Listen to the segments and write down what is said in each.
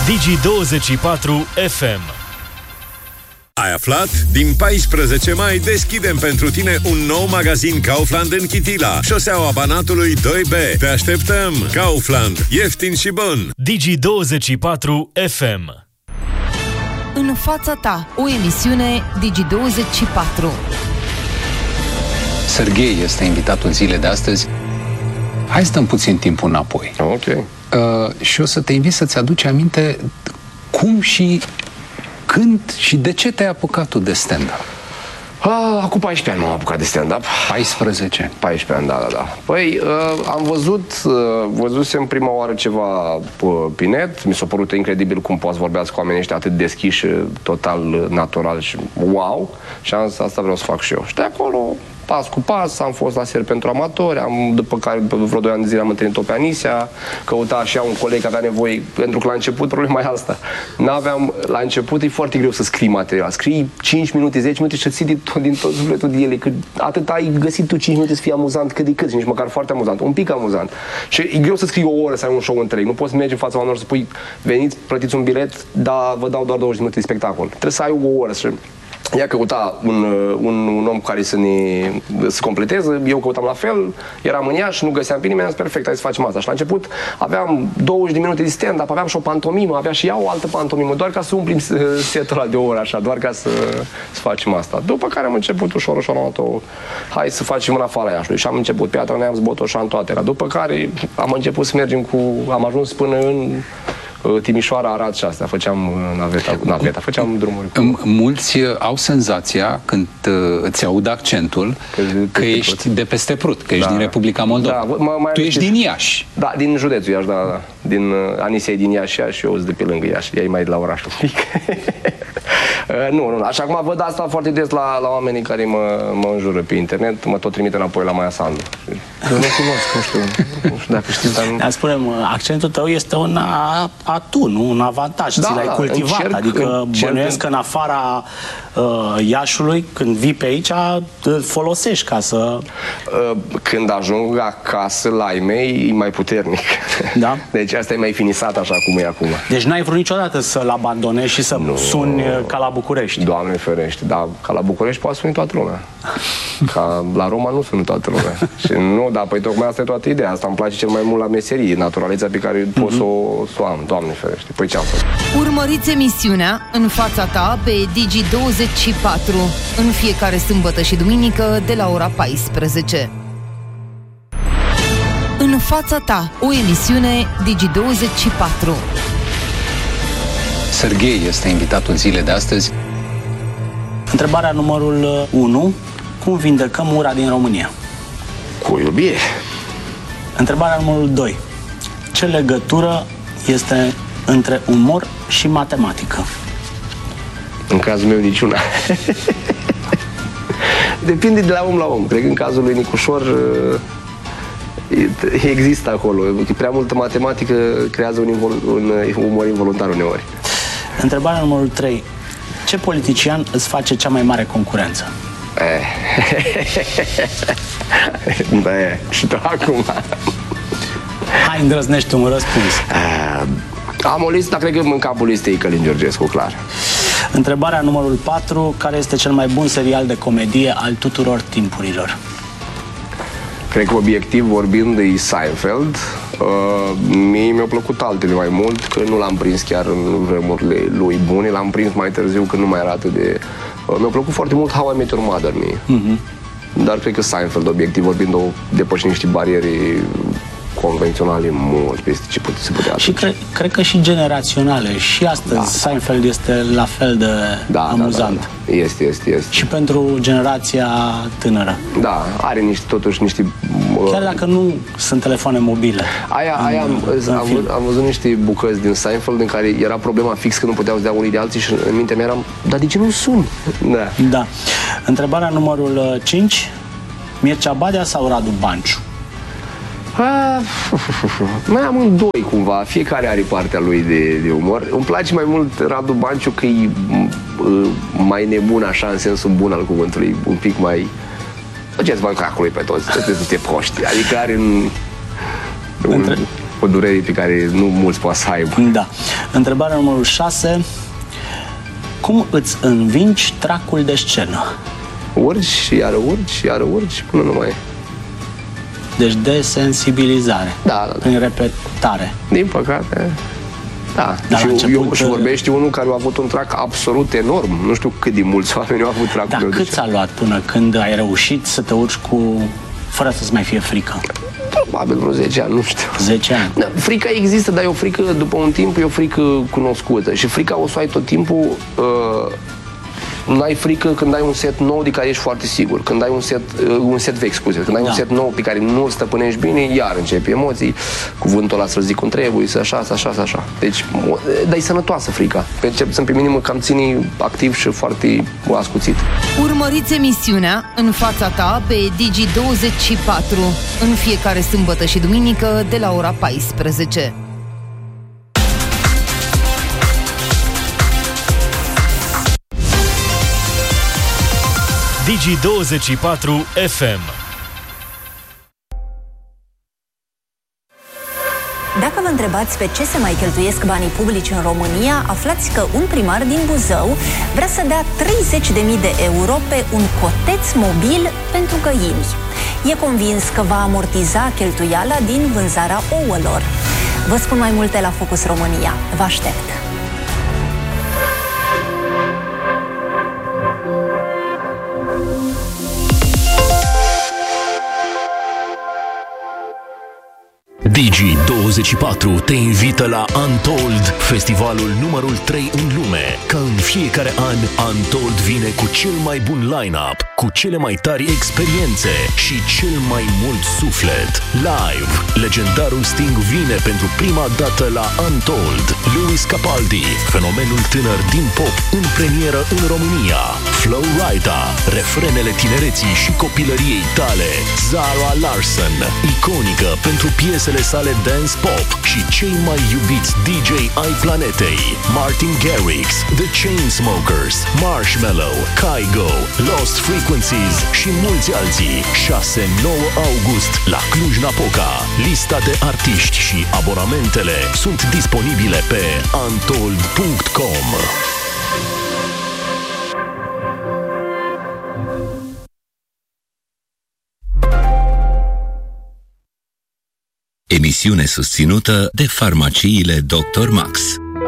Digi24 FM. Ai aflat? Din 14 mai deschidem pentru tine un nou magazin Kaufland în Chitila, șoseaua Banatului 2B. Te așteptăm! Kaufland. Ieftin și bun! Digi24 FM. În fața ta, o emisiune Digi24. Serghei este invitatul zilei de astăzi. Hai să dăm puțin timpul înapoi. Ok. Și o să te invit să-ți aduci aminte cum și când și de ce te-ai apucat tu de stand-up. Acum 14 ani m-am apucat de stand-up. 14? 14 ani, da. Păi, am văzusem prima oară ceva pe net. Mi s-a părut incredibil cum poți vorbeați cu oamenii ăștia atât deschiși, total natural și wow. Și am zis, asta vreau să fac și eu. Și de acolo, pas cu pas, am fost la Seri pentru amatori, după care, după vreo 2 ani de zile, am întâlnit-o pe Anisia, căuta așa un coleg, avea nevoie, pentru că la început problema e asta. La început e foarte greu să scrii material. Scrii 5 minute, 10 minute și să ții din tot sufletul de ele, că atât ai găsit tu 5 minute să fie amuzant cât de cât, nici măcar foarte amuzant, un pic amuzant. Și e greu să scrii o oră să ai un show întreg. Nu poți merge în fața oamenilor să spui, veniți, plătiți un bilet, dar vă dau doar 20 de minute de spectacol. Trebuie să ai o oră să... Ea căuta un om care să completeze, eu căutam la fel, eram în Iași, nu găseam pe nimeni, am zis, perfect, hai să facem asta. Și la început aveam 20 de minute de stand-up, aveam și o pantomimă, avea și ea o altă pantomimă, doar ca să umplim setul ăla de o oră, așa, doar ca să facem asta. După care am început ușor, hai să facem în afara Iașului. Și am început Piatra Neamț, Botoșani, toate. După care am început să mergem am ajuns până în Timișoara, Arad și astea, făceam naveta, făceam drumuri. Mulți au senzația, când îți aud accentul, că ești de peste Prut, că ești din Republica Moldova. Da, tu ești din Iași. Da, din județul Iași, da. Din Anisia e din Iași și eu sunt de pe lângă Iași. Ea e mai de la oraș un pic. Nu. Așa acum văd asta foarte des la oamenii care mă înjură pe internet, mă tot trimite înapoi la Maia Sandu. Eu nu cunosc, nu știu dacă știți, dar... Spunem, accentul tău este un atu, nu un avantaj, ți l-ai cultivat, adică bănuiesc că în afara Iașului, când vii pe aici, îl folosești ca să... Când ajung acasă la ai mei, e mai puternic. Da? Deci asta e mai finisat așa cum e acum. Deci n-ai vrut niciodată să-l abandonezi și să suni ca la București? Doamne ferește, dar ca la București poate suni toată lumea. Ca la Roma nu sună toată lumea. Și nu, dar păi tocmai asta e toată ideea. Asta îmi place cel mai mult la meserie, naturalețea pe care pot să o am. Doamne ferește. Păi ce-am făcut? Urmăriți emisiunea În fața ta pe Digi24 în fiecare sâmbătă și duminică de la ora 14. În fața ta, o emisiune Digi24. Serghei este invitatul zilei de astăzi. Întrebarea numărul 1. Cum vindecăm ura din România? Cu iubire. Întrebarea numărul 2. Ce legătură este între umor și matematică? În cazul meu niciuna. Depinde de la om la om. Cred că în cazul lui Nicușor există acolo. Prea multă matematică creează un umor involuntar uneori. Întrebarea numărul 3. Ce politician îți face cea mai mare concurență? Da, și tu acum. Hai, îndrăznește un răspuns. Am o listă, dar cred că în capul listei Călin Georgescu, clar. Întrebarea numărul 4. Care este cel mai bun serial de comedie al tuturor timpurilor? Cred că obiectiv vorbind e Seinfeld. Mie mi-au plăcut altele mai mult, că nu l-am prins chiar în vremurile lui bune, l-am prins mai târziu când nu mai era atât de... Mi-a plăcut foarte mult How I Met Your Mother mie. Dar cred că Seinfeld, obiectiv vorbind, o depășit niște bariere convenționale mult peste ce se putea atunci. Și cred că și generaționale. Și astăzi Seinfeld este la fel de amuzant. Da. Este. Și pentru generația tânără. Da, are totuși niște... Chiar dacă nu sunt telefoane mobile. Am văzut niște bucăți din Seinfeld în care era problema fix că nu puteau să dea unii de alții și în mintea mea eram, dar de ce nu suni? Da. Întrebarea numărul 5. Mircea Badea sau Radu Banciu? Mai amândoi cumva, fiecare are partea lui de umor. Îmi place mai mult Radu Banciu că e mai nebun așa, în sensul bun al cuvântului, un pic mai... Duceți-vă cracului pe toți, sunteți niște proști, adică are o durere pe care nu mulți poate să aibă. Da. Întrebarea numărul 6. Cum îți învingi tracul de scenă? Urci, iară urci, iară urci, până nu mai e. Deci desensibilizare. Da. Prin repetare. Din păcate... Da, și vorbește unul care a avut un trac absolut enorm. Nu știu cât de mulți oameni au avut tracul. Dar cât ți-a luat până când ai reușit să te urci fără să-ți mai fie frică? Probabil vreo 10 ani, nu știu. 10 ani? Da, frica există, dar e o frică, după un timp, e o frică cunoscută. Și frica o să ai tot timpul... N-ai frică când ai un set nou de care ești foarte sigur. Când ai un set vechi, scuze. Când ai un set nou pe care nu îl stăpânești bine, iar începi emoții, cuvântul ăla să-l zic cum trebuie, să așa. Deci, dar e sănătoasă frica. Percepția pe mine mă cam ține activ și foarte ascuțit. Urmăriți emisiunea În fața ta pe Digi24 în fiecare sâmbătă și duminică de la ora 14. Digi24 FM. Dacă vă întrebați pe ce se mai cheltuiesc banii publici în România, aflați că un primar din Buzău vrea să dea 30.000 de euro pe un coteț mobil pentru găini. E convins că va amortiza cheltuiala din vânzarea ouălor. Vă spun mai multe la Focus România. Vă aștept! Digi24 te invită la Untold, festivalul numărul 3 în lume. Ca în fiecare an, Untold vine cu cel mai bun line-up, cu cele mai tari experiențe și cel mai mult suflet. Live, legendarul Sting vine pentru prima dată la Untold. Louis Capaldi, fenomenul tânăr din pop, în premieră în România. Flo Rida, refrenele tinereții și copilăriei tale. Zara Larsson, iconică pentru piesele sale dance pop și cei mai iubiți DJ ai planetei. Martin Garrix, The Chainsmokers, Marshmello, Kygo, Lost Frequencies și mulți alții. 6-9 august la Cluj-Napoca. Lista de artiști și abonamentele sunt disponibile pe untold.com. Emisiune susținută de farmaciile Dr. Max.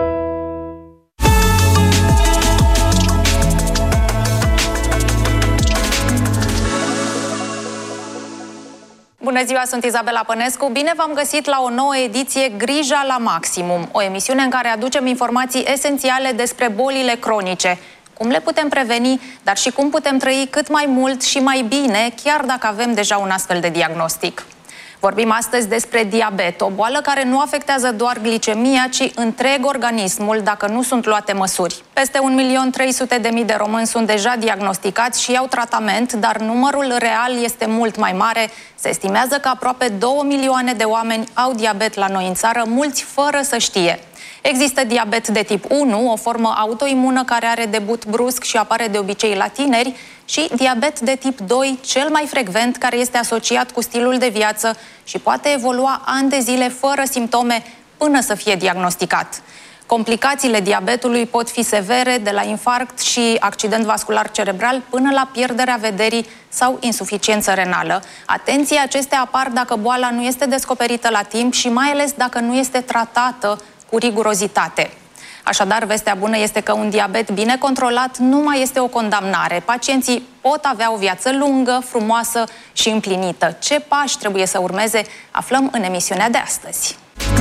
Bună ziua, sunt Izabela Pănescu. Bine v-am găsit la o nouă ediție Grija la maximum, o emisiune în care aducem informații esențiale despre bolile cronice, cum le putem preveni, dar și cum putem trăi cât mai mult și mai bine, chiar dacă avem deja un astfel de diagnostic. Vorbim astăzi despre diabet, o boală care nu afectează doar glicemia, ci întreg organismul dacă nu sunt luate măsuri. Peste 1.300.000 de români sunt deja diagnosticați și iau tratament, dar numărul real este mult mai mare. Se estimează că aproape 2 milioane de oameni au diabet la noi în țară, mulți fără să știe. Există diabet de tip 1, o formă autoimună care are debut brusc și apare de obicei la tineri, și diabet de tip 2, cel mai frecvent, care este asociat cu stilul de viață și poate evolua ani de zile fără simptome până să fie diagnosticat. Complicațiile diabetului pot fi severe, de la infarct și accident vascular cerebral până la pierderea vederii sau insuficiență renală. Atenție, acestea apar dacă boala nu este descoperită la timp și mai ales dacă nu este tratată cu rigurozitate. Așadar, vestea bună este că un diabet bine controlat nu mai este o condamnare. Pacienții pot avea o viață lungă, frumoasă și împlinită. Ce pași trebuie să urmeze, aflăm în emisiunea de astăzi.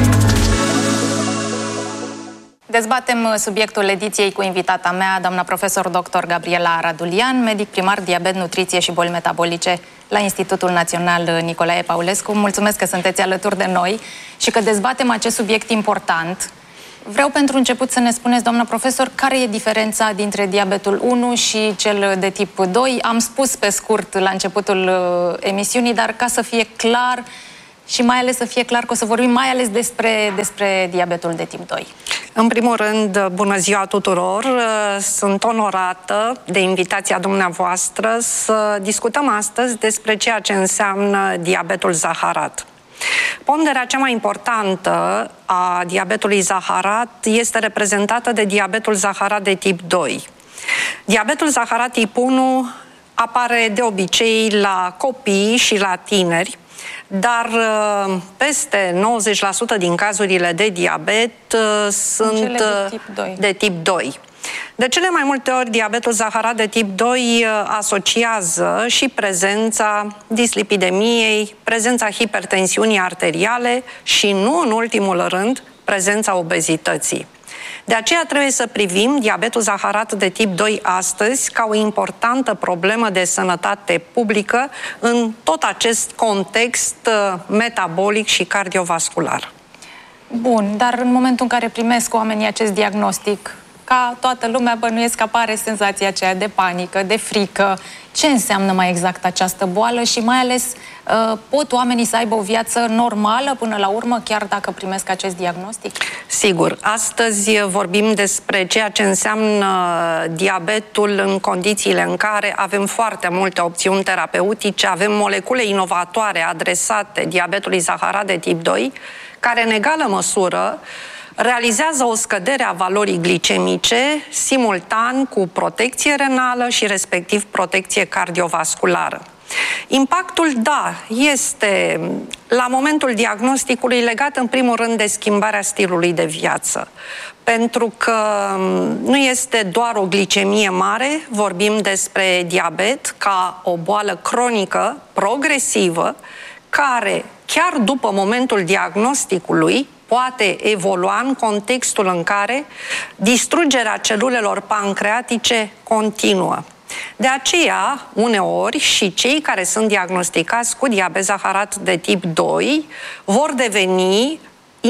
Dezbatem subiectul ediției cu invitata mea, doamna profesor dr. Gabriela Radulian, medic primar diabet, nutriție și boli metabolice la Institutul Național Nicolae Paulescu. Mulțumesc că sunteți alături de noi și că dezbatem acest subiect important. Vreau pentru început să ne spuneți, doamna profesor, care e diferența dintre diabetul 1 și cel de tip 2? Am spus pe scurt la începutul emisiunii, dar ca să fie clar și mai ales să fie clar că o să vorbim mai ales despre diabetul de tip 2. În primul rând, bună ziua tuturor! Sunt onorată de invitația dumneavoastră să discutăm astăzi despre ceea ce înseamnă diabetul zaharat. Ponderea cea mai importantă a diabetului zaharat este reprezentată de diabetul zaharat de tip 2. Diabetul zaharat tip 1 apare de obicei la copii și la tineri, dar peste 90% din cazurile de diabet sunt de tip 2. De cele mai multe ori, diabetul zaharat de tip 2 asociază și prezența dislipidemiei, prezența hipertensiunii arteriale și, nu în ultimul rând, prezența obezității. De aceea trebuie să privim diabetul zaharat de tip 2 astăzi ca o importantă problemă de sănătate publică în tot acest context metabolic și cardiovascular. Bun, dar în momentul în care primesc oamenii acest diagnostic, ca toată lumea, bănuiesc că apare senzația aceea de panică, de frică. Ce înseamnă mai exact această boală și mai ales pot oamenii să aibă o viață normală până la urmă, chiar dacă primesc acest diagnostic? Sigur. Astăzi vorbim despre ceea ce înseamnă diabetul în condițiile în care avem foarte multe opțiuni terapeutice, avem molecule inovatoare adresate diabetului zaharat de tip 2, care în egală măsură realizează o scădere a valorii glicemice simultan cu protecție renală și respectiv protecție cardiovasculară. Impactul, da, este la momentul diagnosticului legat în primul rând de schimbarea stilului de viață. Pentru că nu este doar o glicemie mare, vorbim despre diabet ca o boală cronică, progresivă, care chiar după momentul diagnosticului poate evolua în contextul în care distrugerea celulelor pancreatice continuă. De aceea, uneori, și cei care sunt diagnosticați cu diabet zaharat de tip 2 vor deveni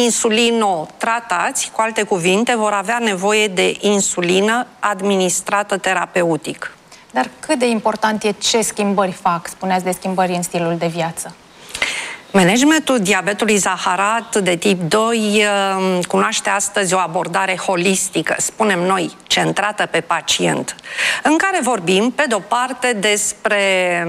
insulinotratați, cu alte cuvinte, vor avea nevoie de insulină administrată terapeutic. Dar cât de important e ce schimbări fac? Spuneați de schimbări în stilul de viață. Managementul diabetului zaharat de tip 2 cunoaște astăzi o abordare holistică, spunem noi, centrată pe pacient, în care vorbim, pe de-o parte, despre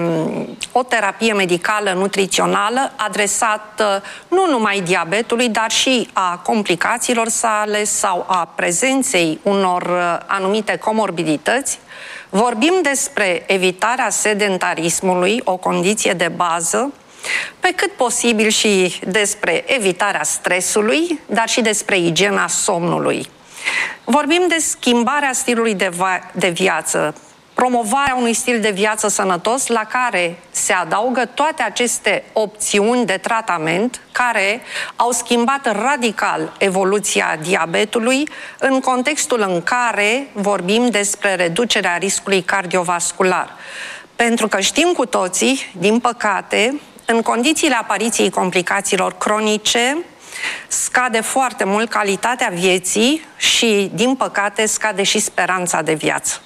o terapie medicală nutrițională adresată nu numai diabetului, dar și a complicațiilor sale sau a prezenței unor anumite comorbidități. Vorbim despre evitarea sedentarismului, o condiție de bază, pe cât posibil și despre evitarea stresului, dar și despre igiena somnului. Vorbim de schimbarea stilului de viață, promovarea unui stil de viață sănătos la care se adaugă toate aceste opțiuni de tratament care au schimbat radical evoluția diabetului în contextul în care vorbim despre reducerea riscului cardiovascular. Pentru că știm cu toții, din păcate, în condițiile apariției complicațiilor cronice, scade foarte mult calitatea vieții și, din păcate, scade și speranța de viață.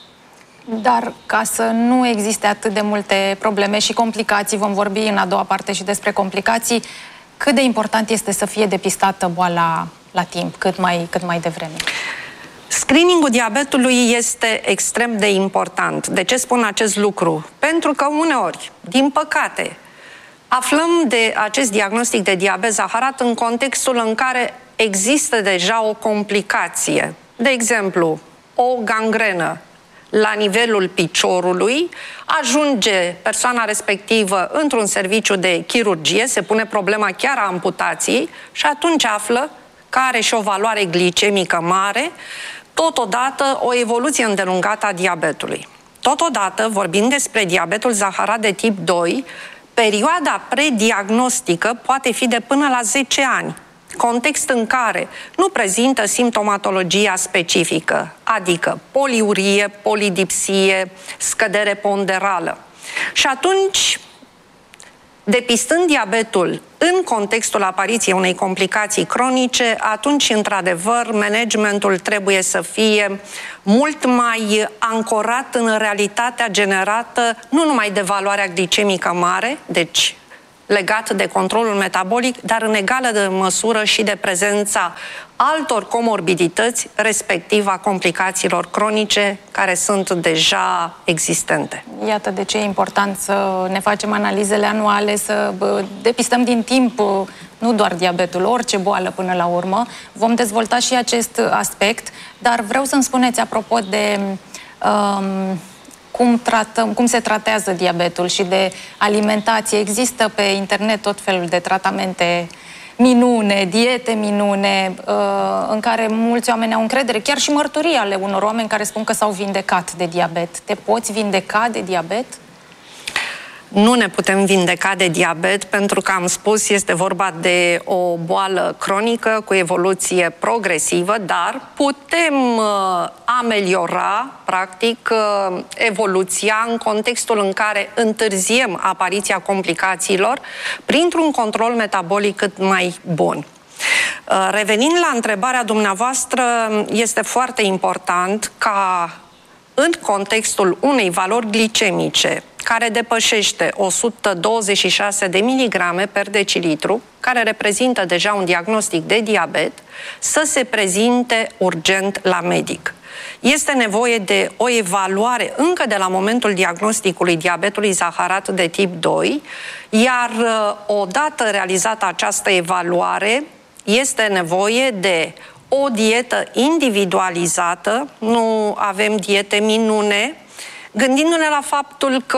Dar ca să nu existe atât de multe probleme și complicații, vom vorbi în a doua parte și despre complicații, cât de important este să fie depistată boala la timp, cât mai devreme? Screeningul diabetului este extrem de important. De ce spun acest lucru? Pentru că uneori, din păcate, aflăm de acest diagnostic de diabet zaharat în contextul în care există deja o complicație. De exemplu, o gangrenă la nivelul piciorului, ajunge persoana respectivă într-un serviciu de chirurgie, se pune problema chiar a amputației și atunci află că are și o valoare glicemică mare, totodată o evoluție îndelungată a diabetului. Totodată, vorbind despre diabetul zaharat de tip 2, perioada prediagnostică poate fi de până la 10 ani, context în care nu prezintă simptomatologia specifică, adică poliurie, polidipsie, scădere ponderală. Și atunci, depistând diabetul în contextul apariției unei complicații cronice, atunci, într-adevăr, managementul trebuie să fie mult mai ancorat în realitatea generată nu numai de valoarea glicemică mare, deci legat de controlul metabolic, dar în egală măsură și de prezența altor comorbidități, respectiv a complicațiilor cronice care sunt deja existente. Iată de ce e important să ne facem analizele anuale, să depistăm din timp nu doar diabetul, orice boală până la urmă. Vom dezvolta și acest aspect, dar vreau să-mi spuneți apropo de cum se tratează diabetul și de alimentație. Există pe internet tot felul de tratamente minune, diete minune, în care mulți oameni au încredere, chiar și mărturii ale unor oameni care spun că s-au vindecat de diabet. Te poți vindeca de diabet? Nu ne putem vindeca de diabet, pentru că, am spus, este vorba de o boală cronică cu evoluție progresivă, dar putem ameliora, practic, evoluția în contextul în care întârziem apariția complicațiilor printr-un control metabolic cât mai bun. Revenind la întrebarea dumneavoastră, este foarte important ca în contextul unei valori glicemice care depășește 126 de miligrame per decilitru, care reprezintă deja un diagnostic de diabet, să se prezinte urgent la medic. Este nevoie de o evaluare încă de la momentul diagnosticului diabetului zaharat de tip 2, iar odată realizată această evaluare, este nevoie de o dietă individualizată, nu avem diete minune, gândindu-ne la faptul că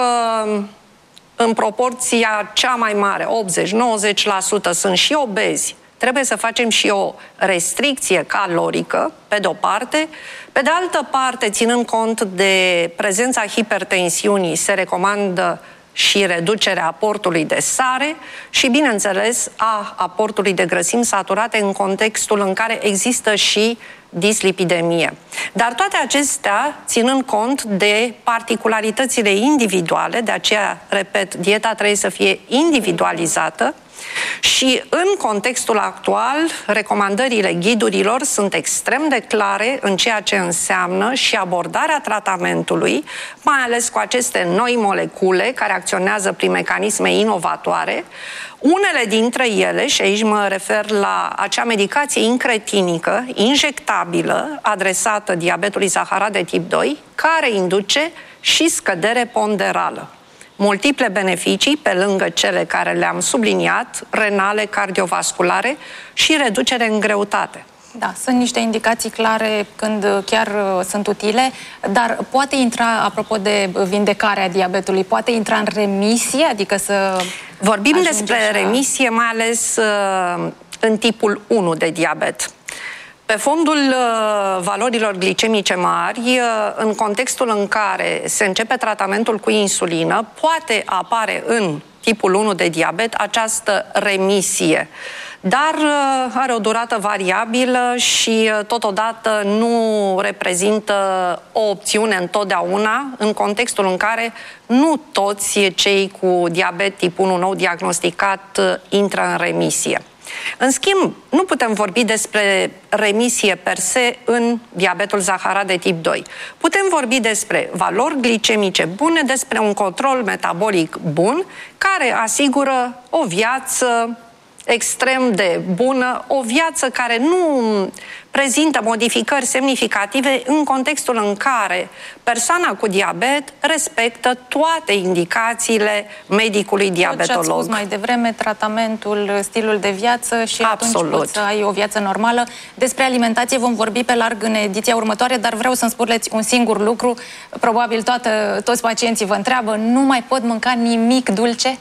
în proporția cea mai mare, 80-90%, sunt și obezi, trebuie să facem și o restricție calorică, pe de-o parte. Pe de altă parte, ținând cont de prezența hipertensiunii, se recomandă și reducerea aportului de sare și, bineînțeles, a aportului de grăsimi saturate în contextul în care există și dislipidemie. Dar toate acestea ținând cont de particularitățile individuale, de aceea, repet, dieta trebuie să fie individualizată și în contextul actual, recomandările ghidurilor sunt extrem de clare în ceea ce înseamnă și abordarea tratamentului, mai ales cu aceste noi molecule care acționează prin mecanisme inovatoare. Unele dintre ele, și aici mă refer la acea medicație incretinică, injectabilă, adresată diabetului zaharat de tip 2, care induce și scădere ponderală. Multiple beneficii, pe lângă cele care le-am subliniat, renale, cardiovasculare și reducere în greutate. Da, sunt niște indicații clare când chiar sunt utile, dar poate intra, apropo de vindecarea diabetului, poate intra în remisie, adică să... Vorbim despre remisie, mai ales în tipul 1 de diabet. Pe fondul valorilor glicemice mari, în contextul în care se începe tratamentul cu insulină, poate apare în tipul 1 de diabet această remisie, dar are o durată variabilă și totodată nu reprezintă o opțiune întotdeauna, în contextul în care nu toți cei cu diabet tip 1 nou diagnosticat intră în remisie. În schimb, nu putem vorbi despre remisie per se în diabetul zaharat de tip 2. Putem vorbi despre valori glicemice bune, despre un control metabolic bun, care asigură o viață extrem de bună, o viață care nu prezintă modificări semnificative în contextul în care persoana cu diabet respectă toate indicațiile medicului diabetolog. Tot ce ați spus mai devreme, tratamentul, stilul de viață și absolut. Atunci poți să ai o viață normală. Despre alimentație vom vorbi pe larg în ediția următoare, dar vreau să-mi spuneți un singur lucru. Probabil toți pacienții vă întreabă, nu mai pot mânca nimic dulce?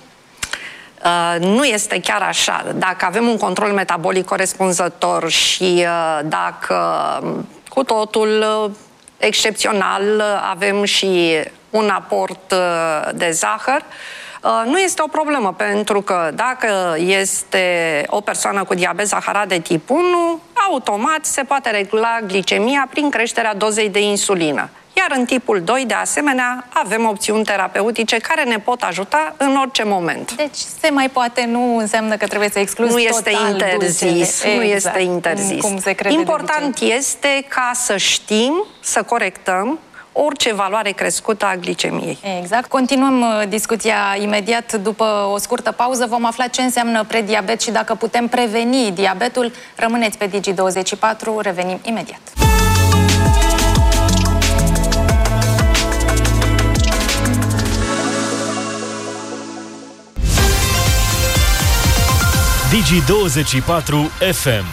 Nu este chiar așa. Dacă avem un control metabolic corespunzător și dacă cu totul excepțional avem și un aport de zahăr, nu este o problemă, pentru că dacă este o persoană cu diabet zaharat de tip 1, automat se poate regula glicemia prin creșterea dozei de insulină. Iar în tipul 2, de asemenea, avem opțiuni terapeutice care ne pot ajuta în orice moment. Deci se mai poate, nu înseamnă că trebuie să excluzi nu este total interzis, dulcele. nu este interzis. Cum se crede. Important este ca să știm, să corectăm orice valoare crescută a glicemiei. Exact. Continuăm discuția imediat după o scurtă pauză. Vom afla ce înseamnă prediabet și dacă putem preveni diabetul. Rămâneți pe Digi24, revenim imediat. Digi24 FM.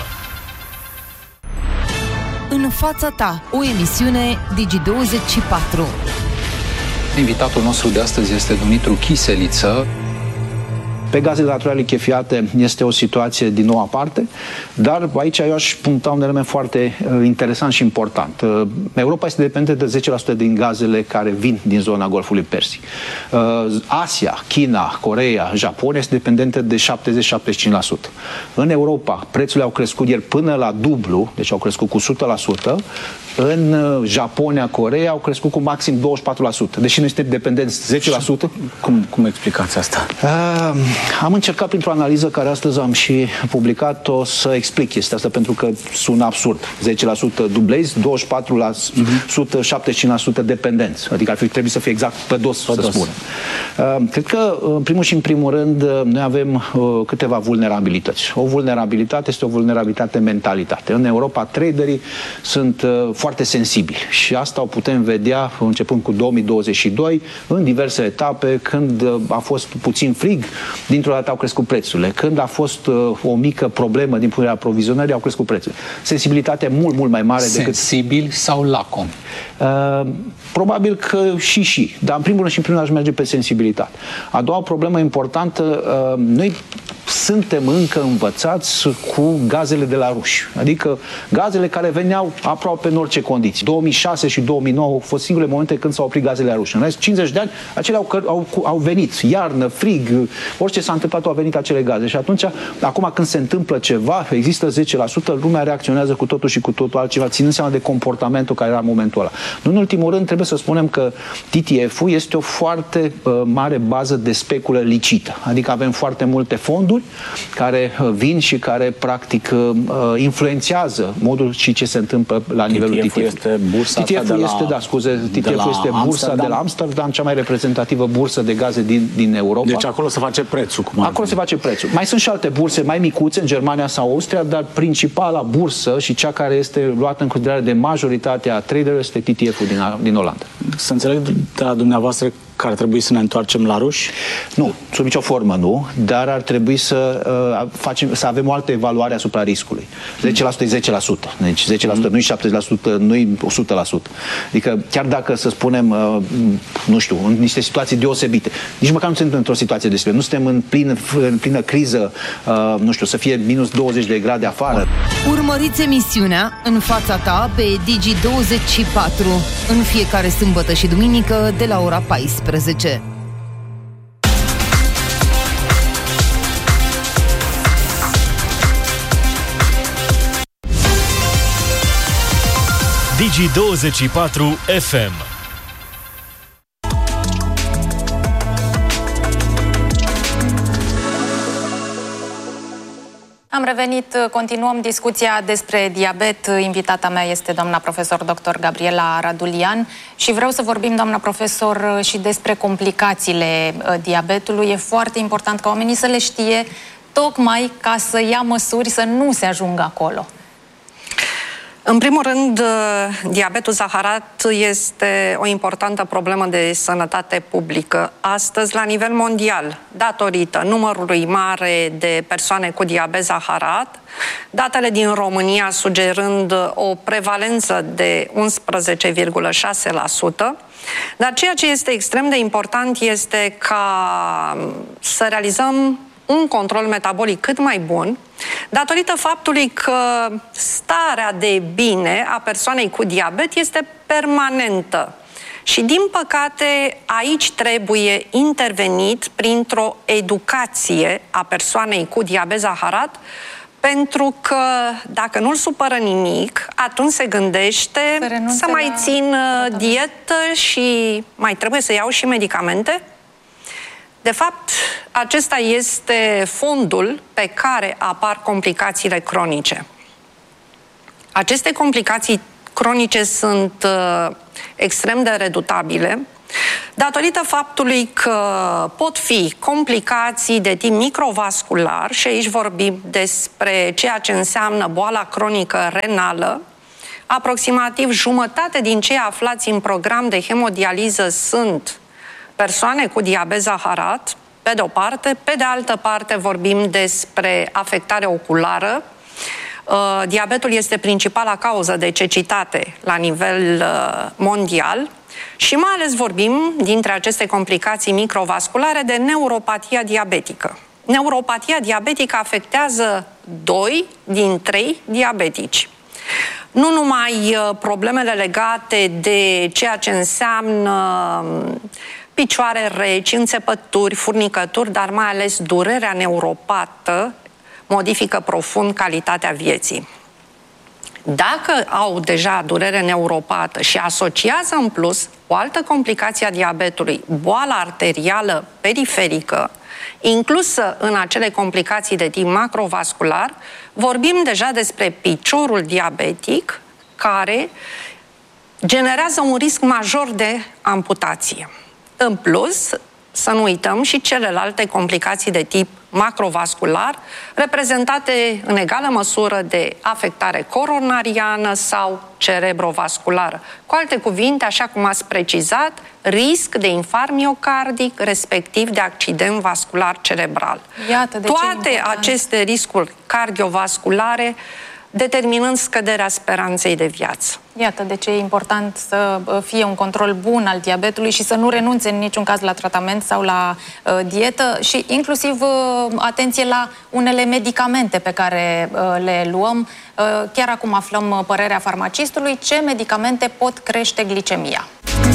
În fața ta, o emisiune Digi24. Invitatul nostru de astăzi este Dumitru Chiseliță. Pe gazele naturale lichefiate este o situație din nou aparte, dar aici eu aș puncta un element foarte interesant și important. Europa este dependentă de 10% din gazele care vin din zona Golfului Persic. Asia, China, Coreea, Japonia este dependentă de 70-75%. În Europa, prețurile au crescut ieri până la dublu, deci au crescut cu 100%. În Japonia, Coreea au crescut cu maxim 24%. Deși noi suntem dependenți 10%. Cum explicați asta? Am încercat printr-o analiză care astăzi am și publicat-o să explic chestia asta, pentru că sună absurd. 10% dublezi, 24%, 75% dependenți. Adică ar fi trebuit să fie exact pe dos, să spunem. Cred că, în primul și în primul rând, noi avem câteva vulnerabilități. O vulnerabilitate este o vulnerabilitate mentalitate. În Europa, traderii sunt foarte sensibili și asta o putem vedea începând cu 2022 în diverse etape, când a fost puțin frig, dintr-o dată au crescut prețurile. Când a fost o mică problemă din punerea aprovizionării, au crescut prețurile. Sensibilitatea mult, mult mai mare decât... Sensibil sau lacom? Probabil că și. Dar în primul rând și în primul rând aș merge pe sensibilitate. A doua problemă importantă, noi suntem încă învățați cu gazele de la ruși. Adică gazele care veneau aproape în orice condiții. 2006 și 2009 au fost singurele momente când s-au oprit gazele la ruși. În rest, 50 de ani, acelea au venit. Iarnă, frig, orice s-a întâmplat, au venit acele gaze. Și atunci, acum când se întâmplă ceva, există 10%, lumea reacționează cu totul și cu totul altceva, ținând seama de comportamentul care era în momentul ăla. În ultimul rând, trebuie să spunem că TTF-ul este o foarte mare bază de speculă licită. Adică avem foarte multe fonduri care vin și care practic influențează modul și ce se întâmplă la nivelul TTF-ului. Este bursa TTF-ul este bursa de la Amsterdam, cea mai reprezentativă bursă de gaze din Europa. Deci acolo se face prețul. Acolo se face prețul. Mai sunt și alte burse mai micuțe în Germania sau Austria, dar principala bursă și cea care este luată în considerare de majoritatea traderilor este TTF-ul din Olanda. Să înțeleg de la dumneavoastră că ar trebui să ne întoarcem la ruși? Nu, sub nicio formă nu, dar ar trebui să avem o altă evaluare asupra riscului. 10% e 10%. Deci 10% nu-i 70%, nu-i 100%. Adică chiar dacă, să spunem, nu știu, în niște situații deosebite, nici măcar nu suntem într-o situație deosebită. Nu suntem în plină criză, nu știu, să fie minus 20 de grade afară. Urmăriți emisiunea În fața ta pe Digi24 în fiecare sâmbătă și duminică de la ora 14. Digi24 FM. Am revenit, continuăm discuția despre diabet. Invitata mea este doamna profesor dr. Gabriela Radulian și vreau să vorbim, doamna profesor, și despre complicațiile diabetului. E foarte important ca oamenii să le știe, tocmai ca să ia măsuri să nu se ajungă acolo. În primul rând, diabetul zaharat este o importantă problemă de sănătate publică astăzi la nivel mondial, datorită numărului mare de persoane cu diabet zaharat, datele din România sugerând o prevalență de 11,6%, dar ceea ce este extrem de important este ca să realizăm un control metabolic cât mai bun, datorită faptului că starea de bine a persoanei cu diabet este permanentă. Și, din păcate, aici trebuie intervenit printr-o educație a persoanei cu diabet zaharat, pentru că dacă nu-l supără nimic, atunci se gândește să mai țin dietă și mai trebuie să iau și medicamente. De fapt, acesta este fondul pe care apar complicațiile cronice. Aceste complicații cronice sunt extrem de redutabile, datorită faptului că pot fi complicații de tip microvascular, și aici vorbim despre ceea ce înseamnă boala cronică renală. Aproximativ jumătate din cei aflați în program de hemodializă sunt persoane cu diabet zaharat, pe de o parte. Pe de altă parte vorbim despre afectare oculară. Diabetul este principala cauză de cecitate la nivel mondial și mai ales vorbim, dintre aceste complicații microvasculare, de neuropatia diabetică. Neuropatia diabetică afectează 2 din 3 diabetici. Nu numai problemele legate de ceea ce înseamnă picioare reci, înțepături, furnicături, dar mai ales durerea neuropată modifică profund calitatea vieții. Dacă au deja durere neuropată și asociază în plus o altă complicație a diabetului, boala arterială periferică, inclusă în acele complicații de tip macrovascular, vorbim deja despre piciorul diabetic care generează un risc major de amputație. În plus, să nu uităm și celelalte complicații de tip macrovascular, reprezentate în egală măsură de afectare coronariană sau cerebrovasculară. Cu alte cuvinte, așa cum ați precizat, risc de infarct miocardic, respectiv de accident vascular cerebral. Iată de toate aceste riscuri cardiovasculare determinând scăderea speranței de viață. Iată de ce e important să fie un control bun al diabetului și să nu renunțe în niciun caz la tratament sau la dietă și inclusiv atenție la unele medicamente pe care le luăm. Chiar acum aflăm părerea farmacistului ce medicamente pot crește glicemia.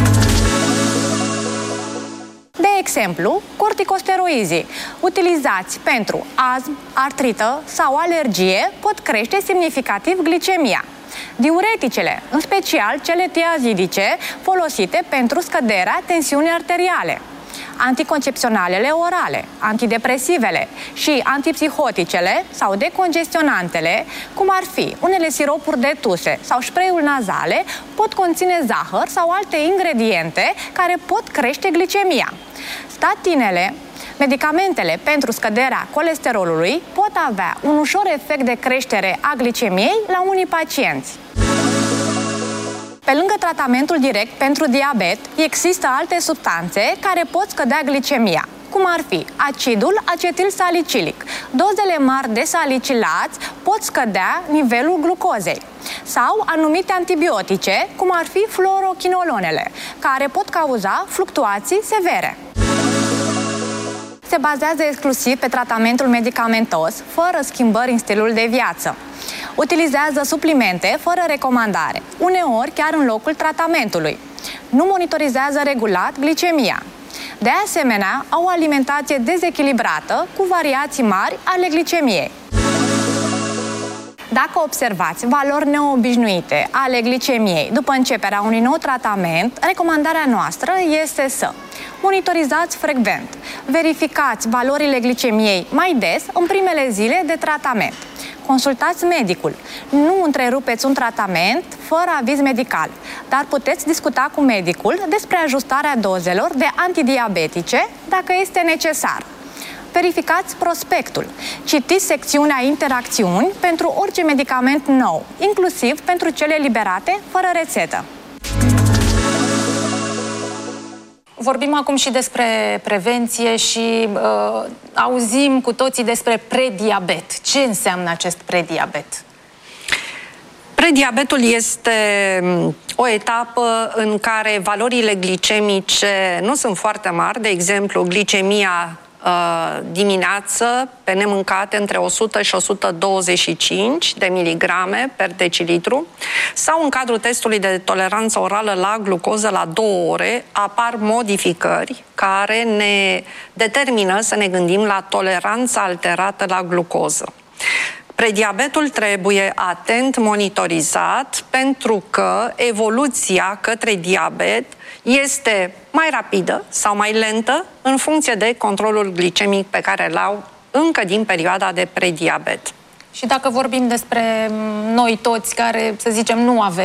De exemplu, corticosteroizii, utilizați pentru astm, artrită sau alergie, pot crește semnificativ glicemia. Diureticele, în special cele tiazidice, folosite pentru scăderea tensiunii arteriale. Anticoncepționalele orale, antidepresivele și antipsihoticele sau decongestionantele, cum ar fi unele siropuri de tuse sau spray-uri nazale, pot conține zahăr sau alte ingrediente care pot crește glicemia. Statinele, medicamentele pentru scăderea colesterolului, pot avea un ușor efect de creștere a glicemiei la unii pacienți. Pe lângă tratamentul direct pentru diabet, există alte substanțe care pot scădea glicemia, cum ar fi acidul acetilsalicilic. Dozele mari de salicilați pot scădea nivelul glucozei. Sau anumite antibiotice, cum ar fi fluorochinolonele, care pot cauza fluctuații severe. Se bazează exclusiv pe tratamentul medicamentos, fără schimbări în stilul de viață. Utilizează suplimente fără recomandare, uneori chiar în locul tratamentului. Nu monitorizează regulat glicemia. De asemenea, au o alimentație dezechilibrată cu variații mari ale glicemiei. Dacă observați valori neobișnuite ale glicemiei după începerea unui nou tratament, recomandarea noastră este să monitorizați frecvent, verificați valorile glicemiei mai des în primele zile de tratament. Consultați medicul. Nu întrerupeți un tratament fără aviz medical, dar puteți discuta cu medicul despre ajustarea dozelor de antidiabetice dacă este necesar. Verificați prospectul. Citiți secțiunea interacțiuni pentru orice medicament nou, inclusiv pentru cele liberate fără rețetă. Vorbim acum și despre prevenție și auzim cu toții despre prediabet. Ce înseamnă acest prediabet? Prediabetul este o etapă în care valorile glicemice nu sunt foarte mari, de exemplu, glicemia dimineață pe nemâncate între 100 și 125 de miligrame per decilitru, sau în cadrul testului de toleranță orală la glucoză la 2 ore apar modificări care ne determină să ne gândim la toleranța alterată la glucoză. Prediabetul trebuie atent monitorizat pentru că evoluția către diabet este mai rapidă sau mai lentă în funcție de controlul glicemic pe care îl au încă din perioada de prediabet. Și dacă vorbim despre noi toți care, să zicem, nu avem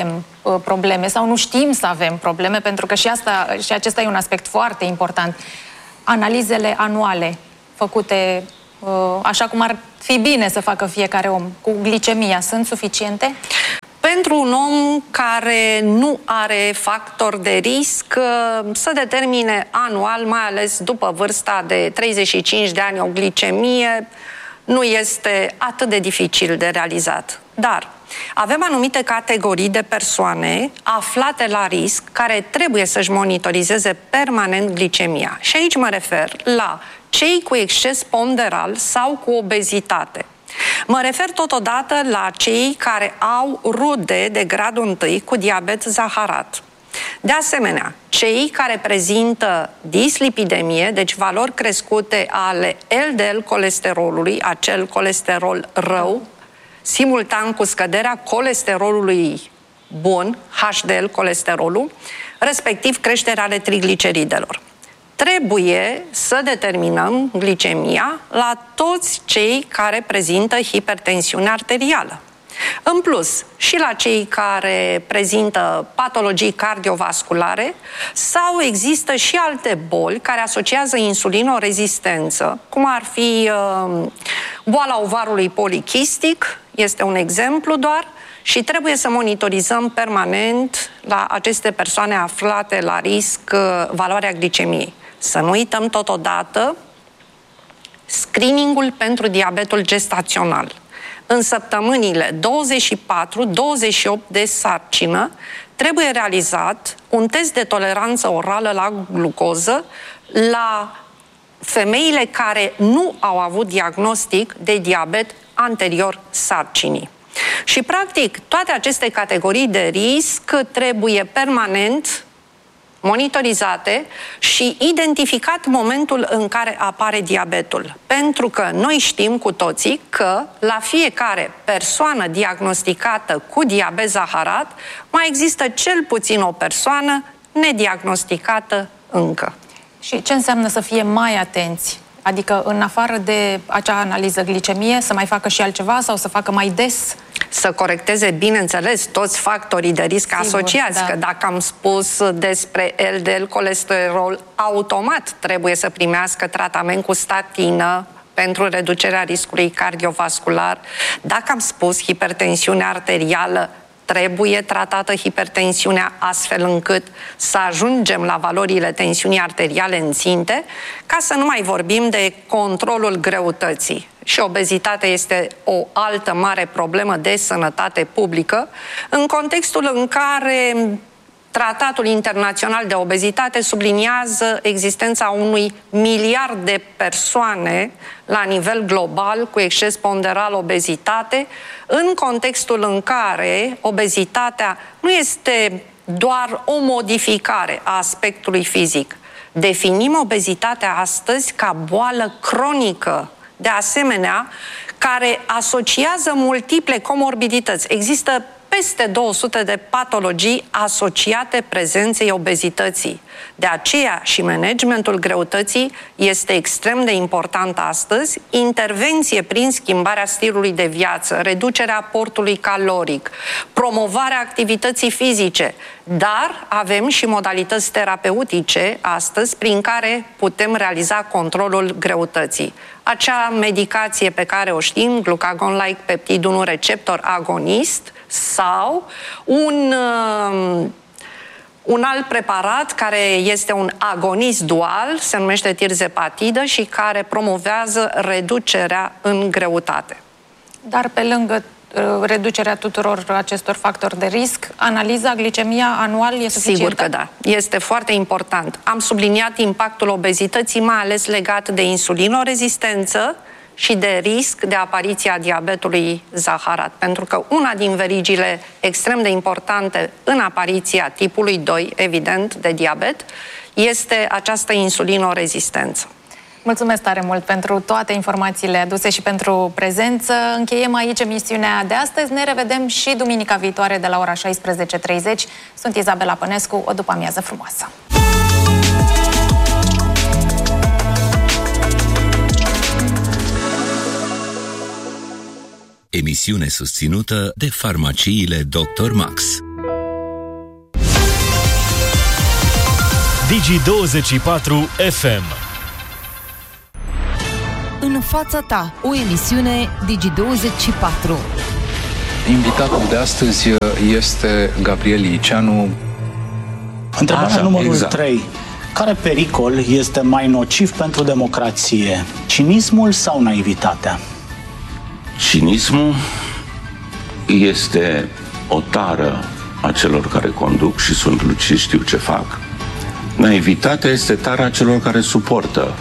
probleme sau nu știm să avem probleme, pentru că și acesta e un aspect foarte important. Analizele anuale făcute așa cum ar fi bine să facă fiecare om, cu glicemia, sunt suficiente? Pentru un om care nu are factor de risc să determine anual, mai ales după vârsta de 35 de ani, o glicemie, nu este atât de dificil de realizat. Dar avem anumite categorii de persoane aflate la risc care trebuie să-și monitorizeze permanent glicemia. Și aici mă refer la cei cu exces ponderal sau cu obezitate. Mă refer totodată la cei care au rude de gradul 1 cu diabet zaharat. De asemenea, cei care prezintă dislipidemie, deci valori crescute ale LDL colesterolului, acel colesterol rău, simultan cu scăderea colesterolului bun, HDL colesterolul, respectiv creșterea ale trigliceridelor. Trebuie să determinăm glicemia la toți cei care prezintă hipertensiune arterială. În plus, și la cei care prezintă patologii cardiovasculare sau există și alte boli care asociază insulinorezistență, cum ar fi boala ovarului polichistic, este un exemplu doar, și trebuie să monitorizăm permanent la aceste persoane aflate la risc valoarea glicemiei. Să nu uităm totodată screeningul pentru diabetul gestațional. În săptămânile 24-28 de sarcină trebuie realizat un test de toleranță orală la glucoză la femeile care nu au avut diagnostic de diabet anterior sarcinii. Și, practic, toate aceste categorii de risc trebuie permanent monitorizate și identificat momentul în care apare diabetul. Pentru că noi știm cu toții că la fiecare persoană diagnosticată cu diabet zaharat mai există cel puțin o persoană nediagnosticată încă. Și ce înseamnă să fie mai atenți? Adică, în afară de acea analiză glicemie, să mai facă și altceva sau să facă mai des? Să corecteze, bineînțeles, toți factorii de risc asociați, da. Că dacă am spus despre LDL colesterol, automat trebuie să primească tratament cu statină pentru reducerea riscului cardiovascular. Dacă am spus hipertensiune arterială, trebuie tratată hipertensiunea astfel încât să ajungem la valorile tensiunii arteriale în ținte, ca să nu mai vorbim de controlul greutății. Și obezitatea este o altă mare problemă de sănătate publică, în contextul în care Tratatul Internațional de Obezitate subliniază existența unui miliard de persoane la nivel global cu exces ponderal, obezitate, în contextul în care obezitatea nu este doar o modificare a aspectului fizic. Definim obezitatea astăzi ca boală cronică, de asemenea, care asociază multiple comorbidități. Există peste 200 de patologii asociate prezenței obezității. De aceea și managementul greutății este extrem de important astăzi, intervenție prin schimbarea stilului de viață, reducerea aportului caloric, promovarea activității fizice, dar avem și modalități terapeutice astăzi prin care putem realiza controlul greutății. Acea medicație pe care o știm, glucagon-like peptid 1 receptor agonist, sau un alt preparat care este un agonist dual, se numește tirzepatidă și care promovează reducerea în greutate. Dar pe lângă reducerea tuturor acestor factori de risc, analiza glicemia anual e suficientă? Sigur că da. Este foarte important. Am subliniat impactul obezității, mai ales legat de insulinorezistență și de risc de apariția diabetului zaharat. Pentru că una din verigile extrem de importante în apariția tipului 2, evident, de diabet, este această insulinorezistență. Mulțumesc tare mult pentru toate informațiile aduse și pentru prezență. Încheiem aici emisiunea de astăzi. Ne revedem și duminica viitoare de la ora 16:30. Sunt Izabela Pănescu. O după-amiază frumoasă! Emisiune susținută de farmaciile Dr. Max. Digi24 FM. În fața ta, o emisiune Digi24. Invitatul de astăzi este Gabriel Liceanu. Întrebarea numărul 3. Care pericol este mai nociv pentru democrație? Cinismul sau naivitatea? Cinismul este o tară a celor care conduc și sunt lucizi, știu ce fac. Naivitatea este tara celor care suportă.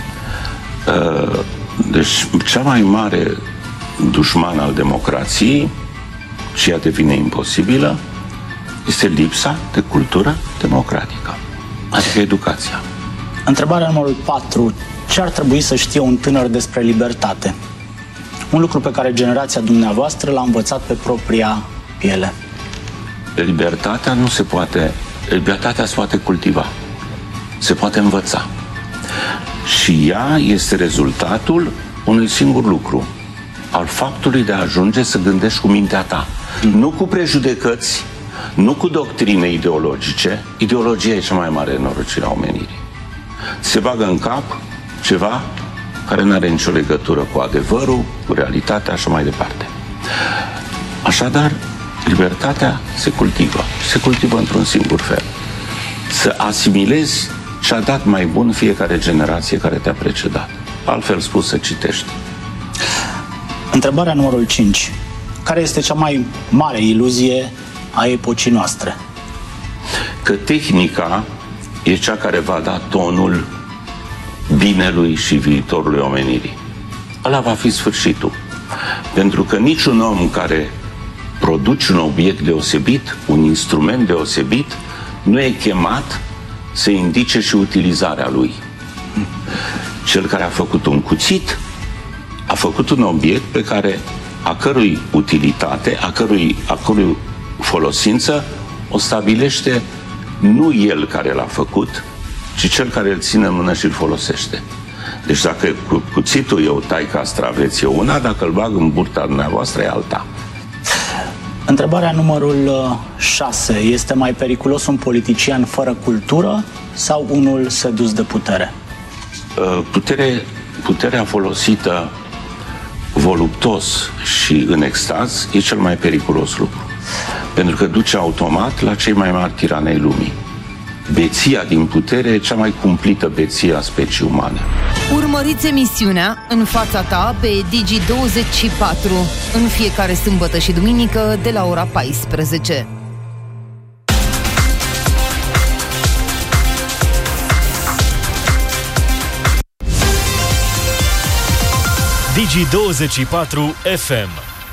Deci, cea mai mare dușman al democrației, și ea devine imposibilă, este lipsa de cultură democratică, adică educația. Întrebarea numărul 4. Ce ar trebui să știe un tânăr despre libertate? Un lucru pe care generația dumneavoastră l-a învățat pe propria piele. Libertatea nu se poate, libertatea se poate cultiva, se poate învăța. Și ea este rezultatul unui singur lucru, al faptului de a ajunge să gândești cu mintea ta. Nu cu prejudecăți, nu cu doctrine ideologice. Ideologia e cea mai mare nenorocire a omenirii. Se bagă în cap ceva care nu are nicio legătură cu adevărul, cu realitatea, așa mai departe. Așadar, libertatea se cultivă într-un singur fel. Să asimilezi ce a dat mai bun fiecare generație care te-a precedat. Altfel spus, să citești. Întrebarea numărul 5. Care este cea mai mare iluzie a epocii noastre? Că tehnica e cea care va da tonul binelui și viitorului omenirii. Ăla va fi sfârșitul. Pentru că niciun om care produce un obiect deosebit, un instrument deosebit, nu e chemat să indice și utilizarea lui. Cel care a făcut un cuțit a făcut un obiect pe care a cărui utilitate, a cărui folosință o stabilește nu el care l-a făcut, ci cel care îl ține în mână și îl folosește. Deci dacă cuțitul eu tai castraveți e una, dacă îl bag în burta dumneavoastră e alta. Întrebarea numărul 6. Este mai periculos un politician fără cultură sau unul sedus de putere? Puterea folosită voluptos și în extaz e cel mai periculos lucru. Pentru că duce automat la cei mai mari tirani ai lumii. Beția din putere e cea mai cumplită beție a speciei umane. Urmăriți emisiunea În fața ta pe Digi24 în fiecare sâmbătă și duminică de la ora 14. Digi24 FM.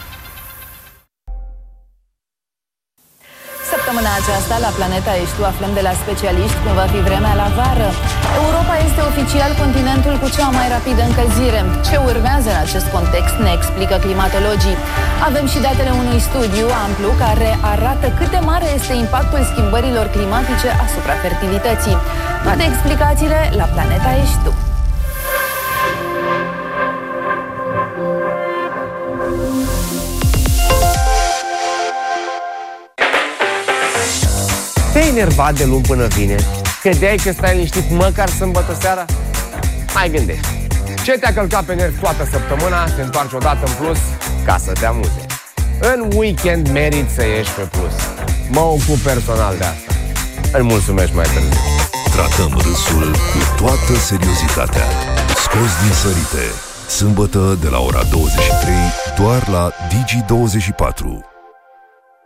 Săptămâna aceasta, la Planeta Ești Tu, aflăm de la specialiști cum va fi vremea la vară. Europa este oficial continentul cu cea mai rapidă încălzire. Ce urmează în acest context ne explică climatologii. Avem și datele unui studiu amplu care arată cât de mare este impactul schimbărilor climatice asupra fertilității. Toate explicațiile la Planeta Ești Tu. Te-ai enervat de luni până vineri? Credeai că stai liniștit măcar sâmbătă seara? Mai gândești. Ce te-a călcat pe nervi toată săptămâna, se întoarce odată în plus ca să te amuze. În weekend meriți să ieși pe plus. Mă ocup personal de asta. Îl mulțumesc mai târziu. Tratăm râsul cu toată seriozitatea. Scos din sărite. Sâmbătă de la ora 23, doar la Digi24.